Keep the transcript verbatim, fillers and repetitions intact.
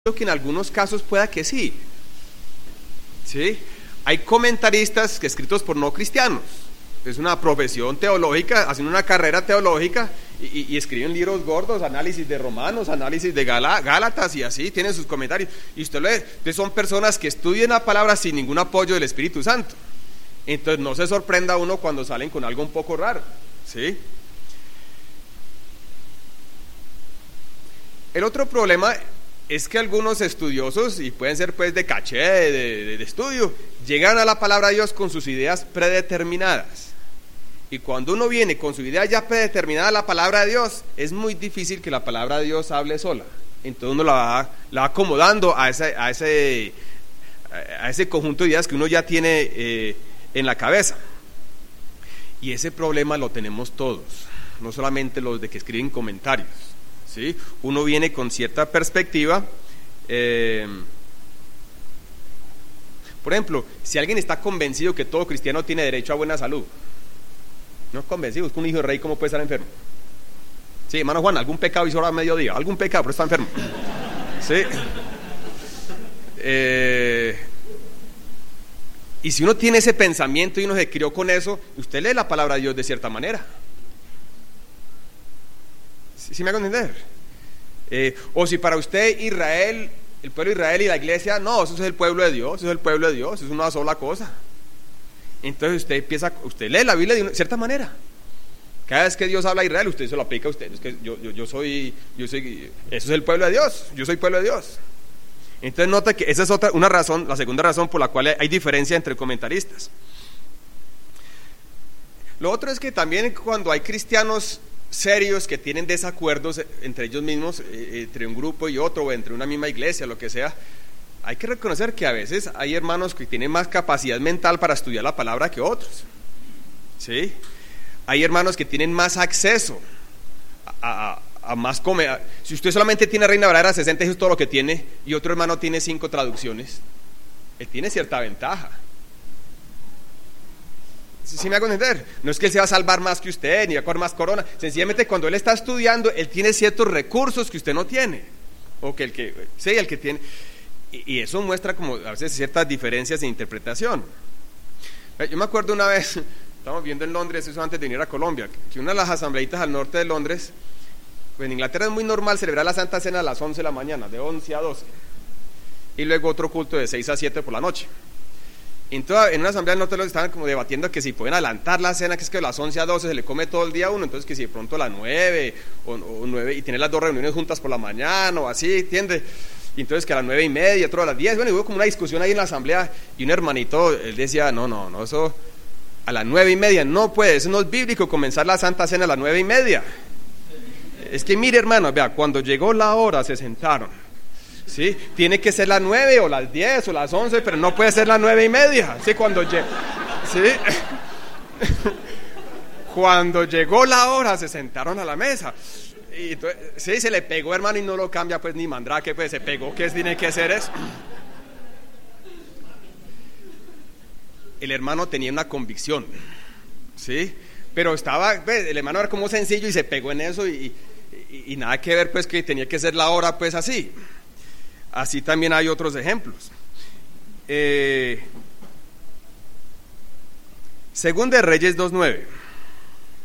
que en algunos casos pueda que sí. ¿Sí? Hay comentaristas que escritos por no cristianos. Es una profesión teológica, hacen una carrera teológica y, y, y escriben libros gordos, análisis de Romanos, análisis de Galá, Gálatas y así, tienen sus comentarios. Y usted lee, entonces son personas que estudian la palabra sin ningún apoyo del Espíritu Santo. Entonces no se sorprenda uno cuando salen con algo un poco raro. ¿Sí? El otro problema es que algunos estudiosos, y pueden ser pues de caché, de, de, de estudio, llegan a la palabra de Dios con sus ideas predeterminadas. Y cuando uno viene con su idea ya predeterminada a la palabra de Dios, es muy difícil que la palabra de Dios hable sola. Entonces uno la va, la va acomodando a ese, a, ese, a ese conjunto de ideas que uno ya tiene eh, en la cabeza. Y ese problema lo tenemos todos, no solamente los de que escriben comentarios. ¿Sí? Uno viene con cierta perspectiva. Eh, por ejemplo, si alguien está convencido que todo cristiano tiene derecho a buena salud, no es convencido, es que un hijo de rey, ¿cómo puede estar enfermo? Sí, hermano Juan, algún pecado hizo ahora a mediodía, algún pecado, pero está enfermo. Sí. Eh, y si uno tiene ese pensamiento y uno se crió con eso, usted lee la palabra de Dios de cierta manera. ¿Sí me hago entender? Eh, o si para usted Israel, el pueblo de Israel y la iglesia, no, eso es el pueblo de Dios, eso es el pueblo de Dios, es una sola cosa. Entonces usted empieza, usted lee la Biblia de una cierta manera. Cada vez que Dios habla a Israel, usted se lo aplica a usted. Es que yo, yo, yo soy, yo soy, eso es el pueblo de Dios, yo soy pueblo de Dios. Entonces nota que esa es otra, una razón, la segunda razón por la cual hay diferencia entre comentaristas. Lo otro es que también cuando hay cristianos serios que tienen desacuerdos entre ellos mismos, eh, entre un grupo y otro, o entre una misma iglesia, lo que sea, hay que reconocer que a veces hay hermanos que tienen más capacidad mental para estudiar la palabra que otros. ¿Sí? Hay hermanos que tienen más acceso a, a, a más come. A, si usted solamente tiene Reina Valera sesenta, eso es todo lo que tiene, y otro hermano tiene cinco traducciones, él tiene cierta ventaja. ¿Sí me hago entender? No es que él se va a salvar más que usted, ni va a coger más corona. Sencillamente cuando él está estudiando, él tiene ciertos recursos que usted no tiene. O que el que, sí, el que tiene. Y, y eso muestra como a veces ciertas diferencias de interpretación. Yo me acuerdo una vez, estamos viendo en Londres, eso antes de venir a Colombia, que una de las asambleitas al norte de Londres, pues en Inglaterra es muy normal celebrar la Santa Cena a las once de la mañana, de once a doce. Y luego otro culto de seis a siete por la noche. Entonces, en una asamblea del norte los estaban como debatiendo que si pueden adelantar la cena, que es que a las once a doce se le come todo el día a uno, entonces que si de pronto a las nueve o, o nueve y tener las dos reuniones juntas por la mañana o así, ¿entiende? Y entonces que a las nueve y media, otro a las diez, bueno, y hubo como una discusión ahí en la asamblea y un hermanito, él decía, no, no, no, eso a las nueve y media no puede, eso no es bíblico comenzar la Santa Cena a las nueve y media. Es que mire hermano, vea, cuando llegó la hora se sentaron. ¿Sí? Tiene que ser las nueve o las diez o las once, pero no puede ser las nueve y media. ¿Sí? Cuando, lleg- ¿sí? Cuando llegó la hora se sentaron a la mesa. Y entonces, sí, se le pegó hermano y no lo cambia pues ni mandrake, pues se pegó, ¿qué tiene que ser eso? El hermano tenía una convicción, ¿sí? Pero estaba, pues, el hermano era como sencillo y se pegó en eso y, y, y nada que ver pues que tenía que ser la hora pues así. Así también hay otros ejemplos. Eh, Según de Reyes dos nueve.